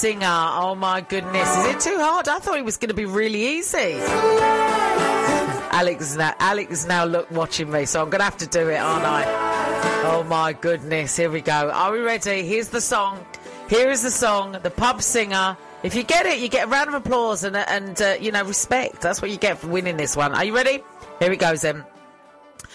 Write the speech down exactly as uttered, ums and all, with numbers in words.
Singer. Oh my goodness. Is it too hard? I thought it was going to be really easy. Alex is now, Alex is now look, watching me, so I'm going to have to do it, aren't I? Oh my goodness. Here we go. Are we ready? Here's the song. Here is the song, The Pub Singer. If you get it, you get a round of applause and, and uh, you know, respect. That's what you get for winning this one. Are you ready? Here it goes then.